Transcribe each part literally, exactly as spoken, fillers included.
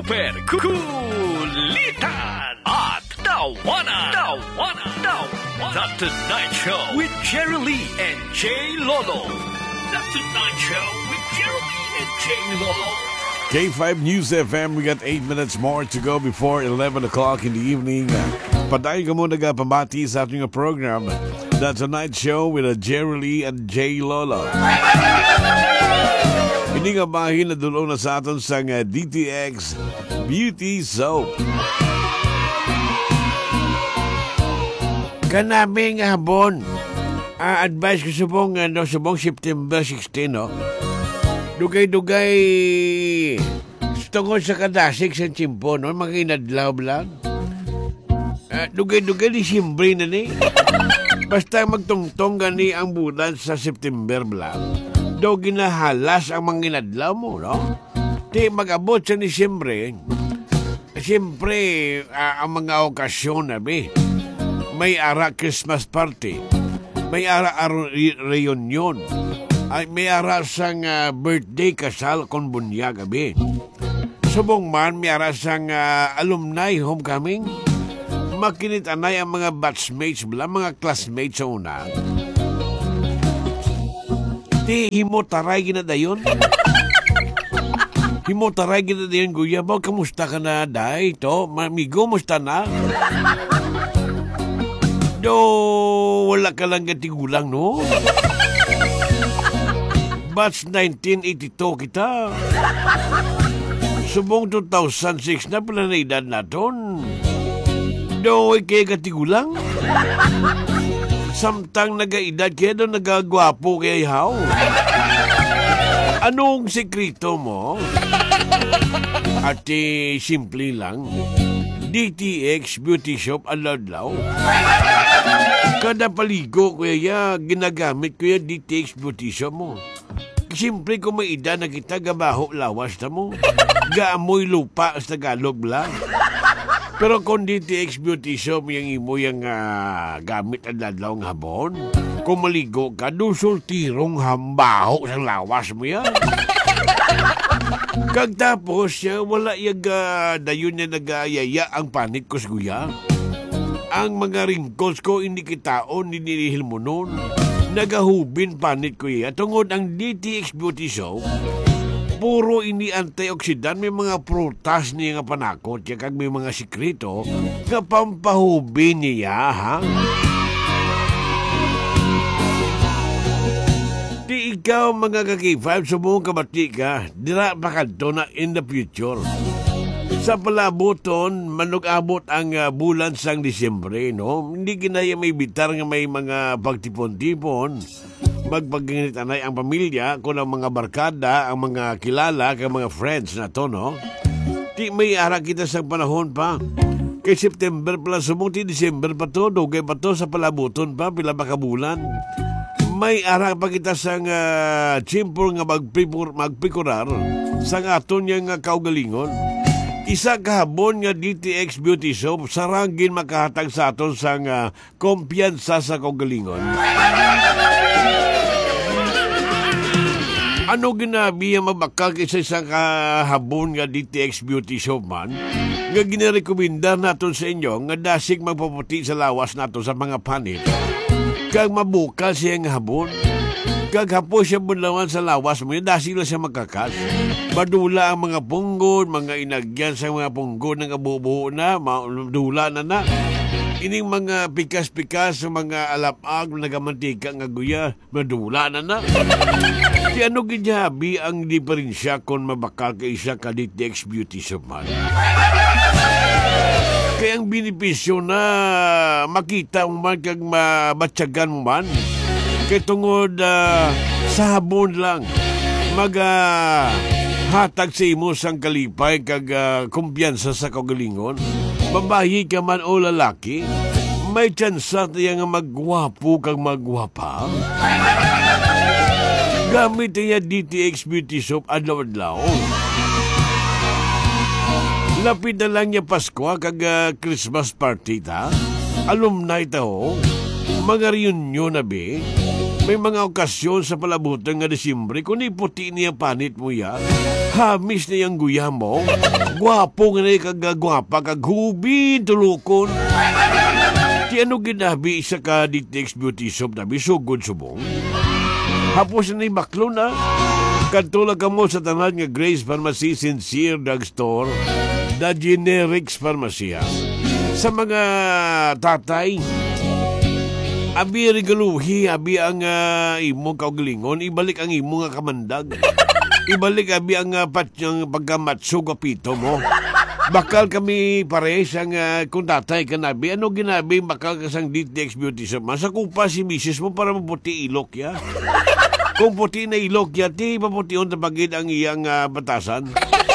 super kulitan at tawanan. Tawanan. Tawanan. The Tonight Show with Jerry Lee and Jay Lolo. The Tonight Show with Jerry Lee and Jay Lolo. K five News F M, we got eight minutes more to go before eleven o'clock in the evening. Padayon ka muna pamati sa ating program, The Tonight Show with Jerry Lee and Jay Lolo. Hindi nga bahin na dulo na sa atin sa D T X Beauty Soap. Kanaming habon, uh, advice ko subong, uh, no, subong September sixteen, no? Dugay-dugay tungkol sa kadasik sa tsimpo, no? Mga inadlaw lang. Uh, dugay-dugay di simbre na ni. Basta magtungtong gani ang bulan sa September lang. Do ginahalas ang mga inadlaw mo, no? Di mag-abot sa Disyembre. Siyempre, uh, ang mga okasyon na, be. May ara Christmas party. May ara re- reunion. Ay, may ara sang uh, birthday kasal kon bunyag, be. Subong man, may ara sang uh, alumni homecoming. Makinit anay ang mga batchmates bala, mga classmates sa una. Di himotaray ginadayon. Himotaray ginadayon, Guya. Ba, kamusta ka na, day? To, mamigo, musta na? Do, wala ka lang gatigulang, no? Batch nineteen eighty-two kita. Subong two thousand six na pala na edad naton. Do, ikay gatigulang? Samtang nagaedad kaya doon nagagwapo kaya ihaw. Anong sekreto mo? Ate, simple lang. D T X Beauty Shop Aladlaw. Kada paligo kuya, ginagamit ko yung D T X Beauty Shop mo. Simple kung may edad na kita, gabaho lawas na mo. Gaamoy lupa sa Tagalog lang. Pero kung D T X Beauty Shop yung imo yung uh, gamit ang ladlaw ng habon, kung maligo ka, dusol tirong hambaho sa lawas mo yan. Kag tapos, uh, wala yung uh, dayon niya nag-ayaya ang panit ko guya. Ang mga wrinkles ko, hindi kitaon, ninihil mo nun. Nagahubin panit ko yan. Tungod ang D T X Beauty Shop, puro ini antioxidant, may mga prutas niya nga panakot, kag may mga sikreto nga pampahubin niya, ha? Di ikaw mga ka-K five, sumong kabati ka, dira bakadto na in the future. Sa palaboton, manug-abot ang uh, bulan sang Disyembre, no? Hindi ginaya may bitar nga may mga pagtipon-tipon. Magpaginit anay ang pamilya, kung ang mga barkada, ang mga kilala, ang mga friends na to, no? Di may ara kita sa panahon pa. Kay September pala sumuti, December pa to, dugay pa to sa palabuton pa, pila ba kabulan. May ara pa kita sa uh, chimpor nga magpipur, magpikurar sa aton niya nga kaugalingon. Isa kahabon nga D T X Beauty Shop, sarangin makahatag sa aton sa uh, kumpiyansa sa kaugalingon. Ano ginabi ang mabakal kaysa isang kahabon nga D T X Beauty Shop man? Nga ginarekomendar natin sa inyo nga dasig magpaputi sa lawas natin sa mga panit. Kag mabukal siya nga habon. Kag hapos siya bunlawan sa lawas mo, dasig lang siya magkakas. Madula ang mga punggod, mga inagyan sa mga punggod ng abubuo na, madula na na. Ining mga pikas-pikas sa mga alapag, nagamantika nga guya, madula na na. Di ano ginyabi ang diferensya kung mabakal ka isa ka D T X Beauty Shop man? Kaya ang binipisyo na makita mo man kag mabatsagan mo man, kaya tungod uh, sa habon lang, mag uh, hatag sa imo sang kalipay kag uh, kumpiyansa sa kagalingon. Babayi ka man o lalaki, may tsansa tayo nga magwapo kag magwapa. Gamit niya D T X Beauty Shop adlaw-adlaw. Lapit na lang niya Pasko kag uh, Christmas party ta. Alumni ta ho. Mga reunion na be. May mga okasyon sa palabutan nga Disyembre, kung iputi niya panit mo ya, hamis na yung guya mo, gwapo nga na kagagwapa, kaghubin, tulukon. Di ano ginabi isa ka D T X Beauty Soap na bisugod subong? Hapos na yung baklo na, katulad ka mo sa tanan nga Grace Pharmacy, Sincere Drugstore, The Generics Pharmacy. Sa mga tatay, abi regaluhi, abi ang uh, imo kaugalingon, ibalik ang imo nga kamandag. Ibalik abi ang uh, patyang pagkamatso kapito mo. Bakal kami pares ang uh, kung tatay ka nabi. Ano ginabi bakal kasang D T X Beauty Soap? Masakupa si misis mo para maputi ilok ya. Kung puti na ilok ya, ti maputiyon tapagid ang iyang uh, batasan.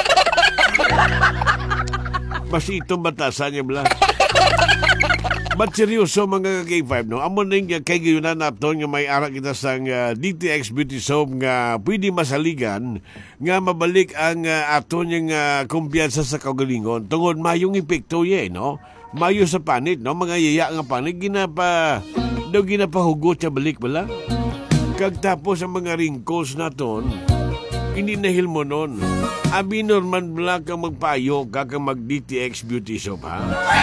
Mas itong batasan niya bala. But seryoso mga K five, no? Amo na yung kay gayunan natin nga may arak kita sa uh, D T X Beauty Soap nga pwede masaligan nga mabalik ang uh, aton yung uh, kumpiyansa sa kaugalingon. Tungod mayong epekto ye, no? Mayo sa panit, no? Mga yaya nga panit, ginapa, daw ginapahugot sa balik bala. Kag tapos ang mga wrinkles naton, hindi nahil mo nun. Abi Norman Black kang magpayo ka kang mag-D T X Beauty Soap, ha?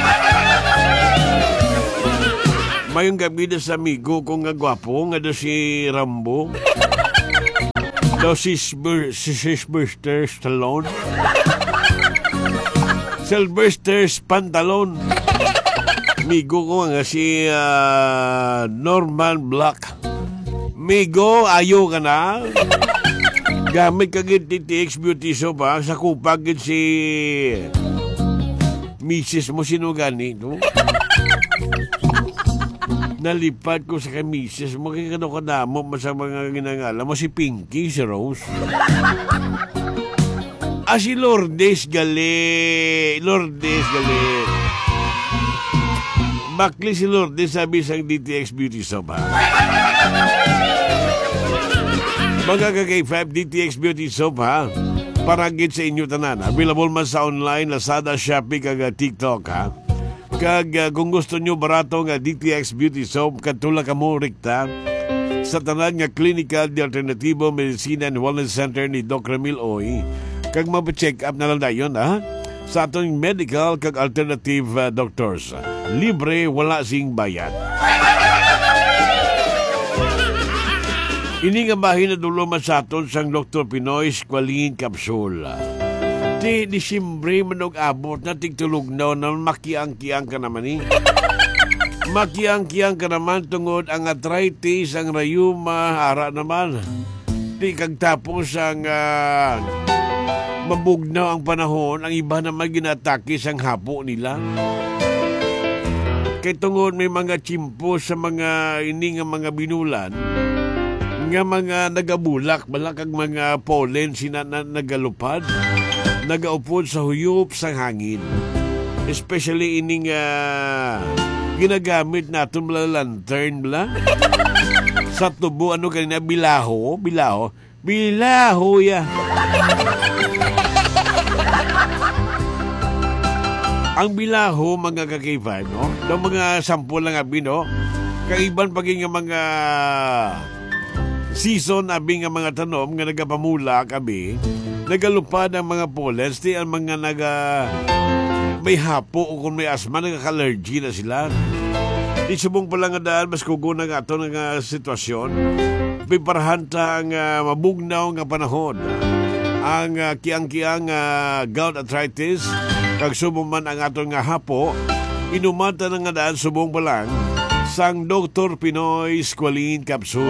Mayong gabi na sa amigo kong nga gwapo, nga do si Rambo. Do si Sylvester Stallone. Sylvester Pantalon. Amigo ko nga si uh, Norman Black. Amigo, ayo ka na? Gamit kagit D T X Beauty Soap, ha? Sa kupagit si misis mo, sino gani, no? Nalipad ko sa kay misis mo, kaya kano kadamo mo sa mga ginangala mo, si Pinky, si Rose. Ah, si Lourdes gali. Lourdes gali. Bakli si Lourdes sabi sang D T X Beauty Soap, ha? Mga ka-K five, D T X Beauty Soap, ha? Paragit sa inyo tanan. Available man sa online, Lazada, Shopee, kag TikTok, ha? Kag uh, kung gusto nyo barato nga D T X Beauty Soap, katula ka mo rikta sa tanan nga Clinical de Alternativo Medicine and Wellness Center ni Doc Ramil Oy. Kag mapacheck up na lang dayon, ha? Sa atong medical kag alternative uh, doctors. Libre, wala sing bayad. Ini nga bahin na dulo masaton sang Doktor Pinoy Squalene Capsule. Di Disyembre manog abot na tigtulog na na makiang-kiang ka naman eh. Makiang-kiang ka naman tungod ang arthritis, ang rayuma, ara naman. Di kagtapos ang uh, mabugnaw ang panahon, ang iba naman ginatake sang hapo nila. Kay tungod may mga chimpo sa mga ini nga mga binulan, nga mga nagabulak, balakag mga pollen sina na, nagalupad, nagaupod sa huyop sa hangin. Especially ining uh, ginagamit natin mula lantern bla. Sa tubo, ano kanina, bilaho, bilaho, bilaho ya. Ang bilaho, mga ka-K five, no? Daw mga sample lang abi, no? Kaiban paging mga season abi nga mga tanom nga nagapamula kabi, nagalupad ang mga pollens, di ang mga naga may hapo o kung may asma, nagaka-allergy na sila. Di subong pala nga daan, mas kukunan nga ito ng uh, sitwasyon. Piparahan ta ang uh, mabugnaw nga panahon. Ang uh, kiang-kiang uh, gout arthritis, kag subong man ang atong nga hapo, inumata na nga daan subong pa lang sang Doktor Pinoy Squalene Capsule.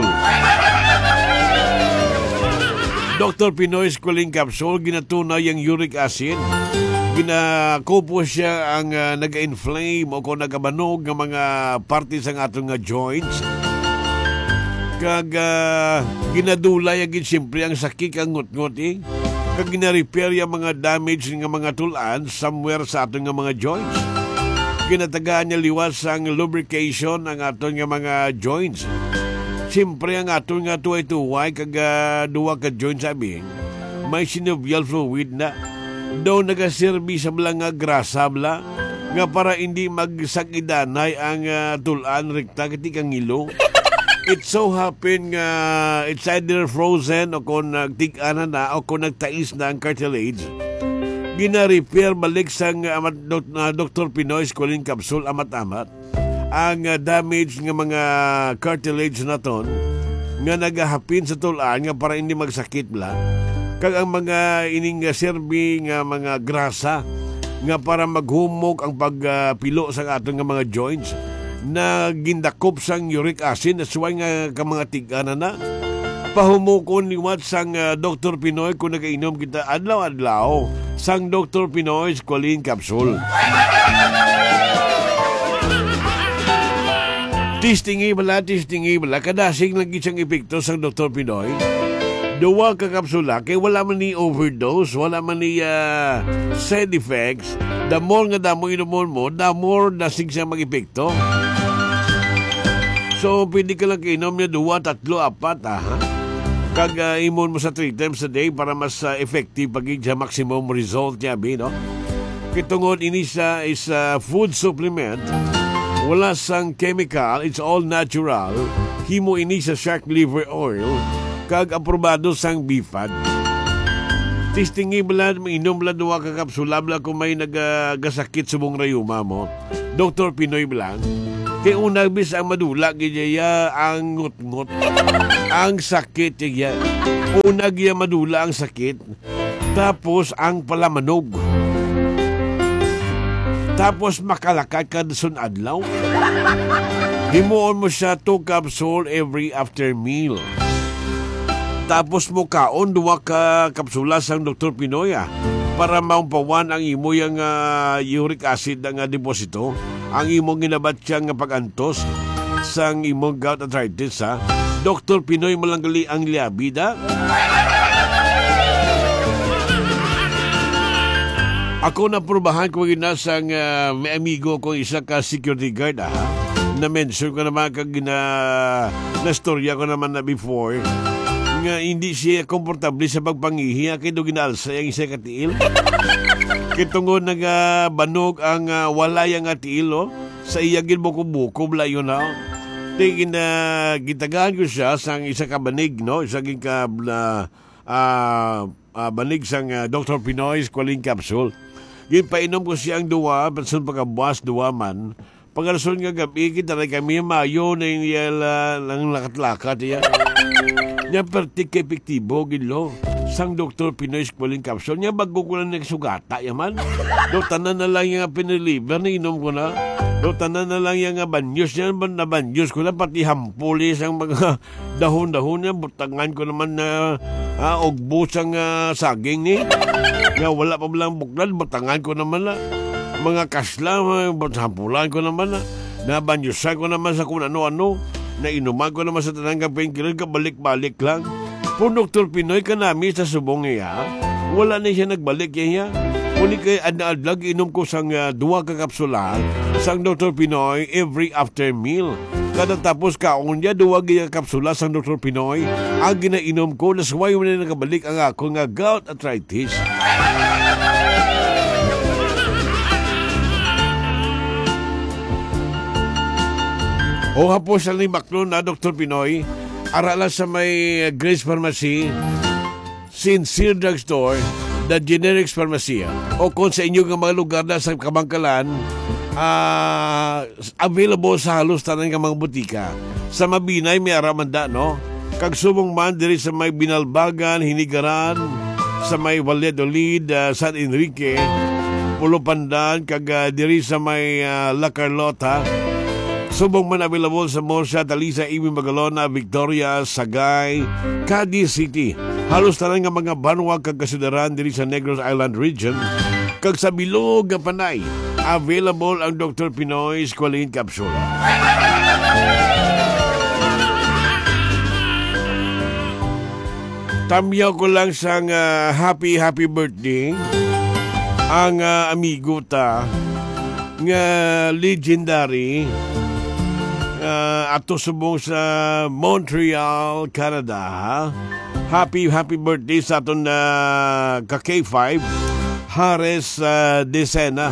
Doktor Pinoy Squalene Capsule, ginatunay ang uric acid. Ginakupo siya ang uh, nag-inflame o kung nagabanog ng mga parties ng atong nga joints. Kag uh, ginadulay agin siyempre ang sakik ang ngut-ngut eh. Kag gina-repair yung mga damage ng mga tulan somewhere sa atong nga mga joints. Ginatagaan niya liwas ang lubrication ang atong nga mga joints. Siyempre ang atong nga tuway-tuway kag uh, duwa ka joints sabi, may synovial fluid na. Daw nagaserbi sa bala nga grasa bala nga para hindi magsakidanay ang uh, tulan rekta kiti kang ilo. It so happen nga it's either frozen o kung nagtig-ana na o kung nagtais na ang cartilage, gina-repair balik sa uh, uh, Doctor Pinoy Squalene Capsule amat-amat ang uh, damage nga mga cartilage na ton nga nagahapin sa tulaan nga para hindi magsakit bla kag ang mga ining uh, serbi nga mga grasa nga para maghumok ang pagpilo uh, sa aton nga mga joints na gindakop sang uric acid na suway nga ka mga tig-ana na pahumukon liwat sang uh, Doctor Pinoy kung nagainom kita adlaw-adlaw sang Doctor Pinoy Squalene Capsule. Tistingi bala, tistingi bala, kadasig lagi siyang epekto sang Doctor Pinoy. Duwa ka kapsula, kay wala man ni overdose, wala man ni uh, side effects. The more nga damo inumon mo, the more dasig siya mag-epekto. So, pwede ka lang kainom niya duwa, tatlo, apat, ha? Kag uh, imon mo sa three times a day para mas uh, effective pagig sa maximum result niya, bi, no? Kitungod, ini sa is a food supplement. Wala sang chemical, it's all natural. Himo ini sa shark liver oil, kag aprobado sang bifad. Tistingi bala, mainom bala duwa ka kapsula bala kung may nagasakit sa mong rayuma mo. Doctor Pinoy bala. Kaya unang bis ang madula, gaya ang ngut-ngut. Ang sakit, gaya. Unang gaya madula ang sakit. Tapos ang palamanog. Tapos makalakad ka sun adlaw. Himuon mo siya two capsule every after meal. Tapos mo kaon duwa ka kapsula sang Doctor Pinoy ah, para maumpawan ang imo yang uh, uric acid nga deposito, ang imong ginabat siya nga pagantos sang imong gout arthritis ha. Doctor Pinoy malanggali ang liabida. Ako na probahan ko ginasang uh, may amigo ko isa ka security guard ah. Na-mention ko naman kag gina na-storya ko naman na before nga hindi siya komportable sa pagpangihi kay do ginalsa ang isa ka tiil. Kitungod naga banog ang uh, walay ang tiil oh, sa iya gid buko-buko bla yun ha. Tingin na gitagaan ko siya sang isa ka banig no, isa gid ka uh, uh, uh, banig sang uh, Doctor Pinoy Squalene Capsule. Ginpainom ko siyang duwa, pansun pagkabuas duwa man. Pagkarason nga gabi, kita rin kami mayo na yung yala lang lakat-lakat. Nya pertik epektibo, gilo. Sang Doctor Pinoy Squalene Capsule, nya bago ko lang nagsugata, yaman. Do, tanan na lang yung piniliver na inom ko na. Do, tanan na lang yung banyos niya, na banyos ko na, pati hampulis ang mga dahon-dahon niya, butangan ko naman na ah, ogbos ang uh, saging ni. Nga wala pa lang buklad, butangan ko naman na. Mga kasla, hampulan ko naman na. Nabanyusan ko naman sa kung ano-ano. Nainuman ko naman sa tanang painkiller, kabalik-balik lang. Po Doctor Pinoy kanami sa subong niya, wala na siya nagbalik niya. Kuni kay adna-adlag inom ko sang uh, duwa ka kapsula sang Doctor Pinoy every after meal. Kada tapos kaon niya duwa ka kapsula sang Doctor Pinoy, ang ginainom ko na suway mo na nakabalik ang ako nga gout arthritis. O hapos sa limaklo na Doctor Pinoy, arala sa may Grace Pharmacy, Sincere Drugstore, The Generics Pharmacy. O kung sa inyo ng mga lugar na sa Kamangkalan, uh, available sa halos tanan ng mga butika. Sa Mabinay, may aramanda, no? Kagsubong man, diri sa may Binalbagan, Hinigaran, sa may Valladolid, uh, San Enrique, Pulo Pandan, kag uh, diri sa may uh, La Carlota, subong man available sa Morsha, Talisa, Imi, Magalona, Victoria, Sagay, Cadiz City. Halos tanan nga mga banwa kag kasudaran diri sa Negros Island region. Kag sa bilog nga panay, available ang Doctor Pinoy Squalene Capsule. Tamyaw ko lang sang uh, happy happy birthday ang uh, amigo ta nga legendary Uh, ato subong sa Montreal, Canada. Ha? Happy, happy birthday sa aton na uh, ka K five, Hares uh, Desena.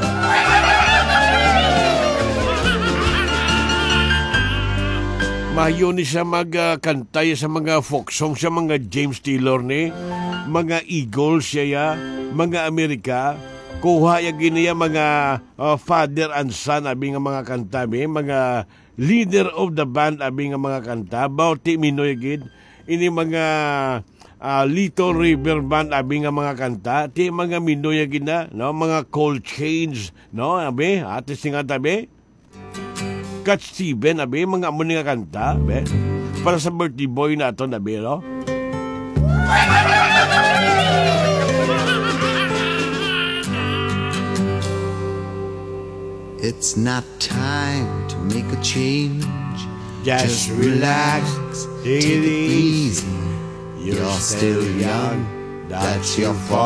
Mayo ni sa mga kantay sa mga folk song sa mga James Taylor ni, mga Eagles siya, mga Amerika, kuha ya giniya mga uh, father and son abi nga mga kanta mi, mga leader of the band abi nga mga kanta, bauti minoy gid ini mga uh, Little River Band abi nga mga kanta, ti mga minoy gid na, no, mga Cold Chains, no, abi, atis nga tabi. Cat Steven, abi, mga amo nga kanta, abi, para sa birthday boy na ito, abi, no? It's not time to make a change. Just, Just relax, take it easy. You're still young, that's your fault.